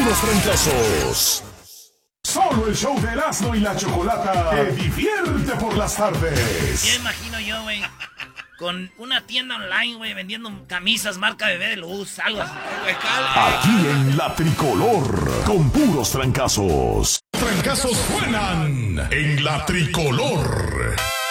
puros trancazos. Solo el show de Erasmo y la Chocolata te divierte por las tardes. Ya imagino yo, güey, con una tienda online, güey, vendiendo camisas marca Bebé de Luz, algo así. Aquí en La Tricolor, con puros trancazos. Trancazos suenan en La Tricolor.